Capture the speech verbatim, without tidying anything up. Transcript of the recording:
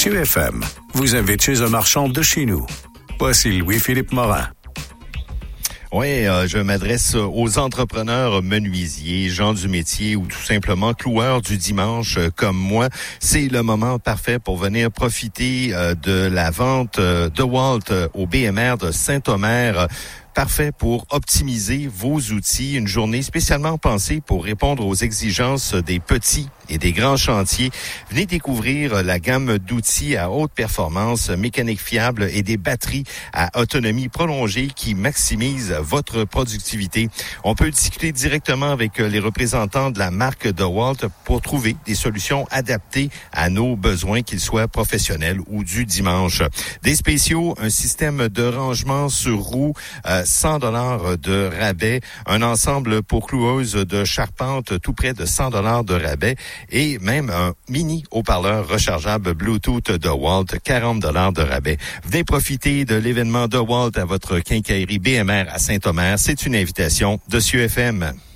C U F M vous invite chez un marchand de chez nous. Voici Louis-Philippe Morin. Oui, euh, je m'adresse aux entrepreneurs menuisiers, gens du métier ou tout simplement cloueurs du dimanche euh, comme moi. C'est le moment parfait pour venir profiter euh, de la vente euh, DeWalt euh, au B M R de Saint-Omer. Parfait pour optimiser vos outils. Une journée spécialement pensée pour répondre aux exigences des petits et des grands chantiers. Venez découvrir la gamme d'outils à haute performance, mécanique fiable et des batteries à autonomie prolongée qui maximisent votre productivité. On peut discuter directement avec les représentants de la marque DeWalt pour trouver des solutions adaptées à nos besoins, qu'ils soient professionnels ou du dimanche. Des spéciaux, un système de rangement sur roue, euh, cent dollars de rabais, un ensemble pour cloueuses de charpente tout près de cent dollars de rabais et même un mini haut-parleur rechargeable Bluetooth DeWalt, quarante dollars de rabais. Venez profiter de l'événement DeWalt à votre quincaillerie B M R à Saint-Omer. C'est une invitation de C U F M.